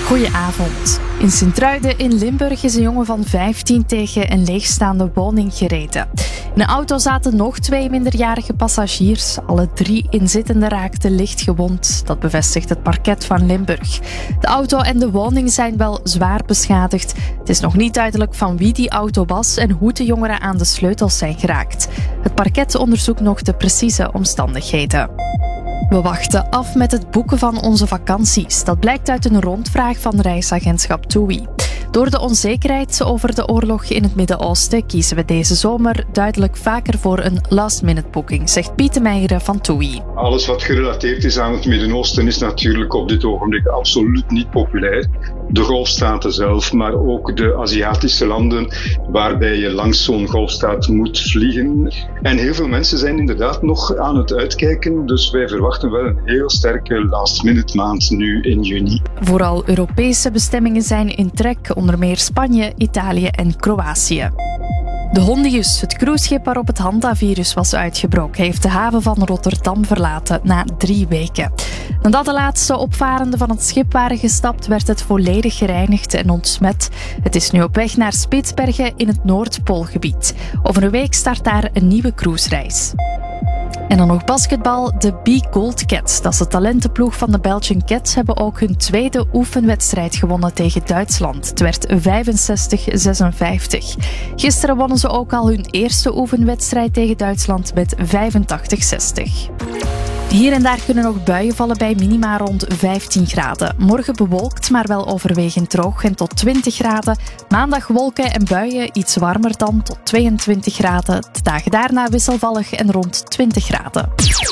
Goedenavond. In Sint-Truiden in Limburg is een jongen van 15 tegen een leegstaande woning gereden. In de auto zaten nog 2 minderjarige passagiers. Alle 3 inzittenden raakten licht gewond. Dat bevestigt het parket van Limburg. De auto en de woning zijn wel zwaar beschadigd. Het is nog niet duidelijk van wie die auto was en hoe de jongeren aan de sleutels zijn geraakt. Het parket onderzoekt nog de precieze omstandigheden. We wachten af met het boeken van onze vakanties. Dat blijkt uit een rondvraag van reisagentschap TUI. Door de onzekerheid over de oorlog in het Midden-Oosten kiezen we deze zomer duidelijk vaker voor een last-minute boeking, zegt Piet de Meijeren van TUI. Alles wat gerelateerd is aan het Midden-Oosten is natuurlijk op dit ogenblik absoluut niet populair. De golfstaten zelf, maar ook de Aziatische landen waarbij je langs zo'n golfstaat moet vliegen. En heel veel mensen zijn inderdaad nog aan het uitkijken, dus wij verwachten wel een heel sterke last-minute maand nu in juni. Vooral Europese bestemmingen zijn in trek, onder meer Spanje, Italië en Kroatië. De Hondius, het cruiseschip waarop het hantavirus was uitgebroken, heeft de haven van Rotterdam verlaten na 3 weken. Nadat de laatste opvarenden van het schip waren gestapt, werd het volledig gereinigd en ontsmet. Het is nu op weg naar Spitsbergen in het Noordpoolgebied. Over een week start daar een nieuwe cruisereis. En dan nog basketbal. De Be Gold Cats, dat is de talentenploeg van de Belgian Cats, hebben ook hun tweede oefenwedstrijd gewonnen tegen Duitsland. Het werd 65-56. Gisteren wonnen ze ook al hun eerste oefenwedstrijd tegen Duitsland met 85-60. Hier en daar kunnen nog buien vallen bij minima rond 15 graden. Morgen bewolkt, maar wel overwegend droog en tot 20 graden. Maandag wolken en buien, iets warmer dan tot 22 graden. De dagen daarna wisselvallig en rond 20 graden.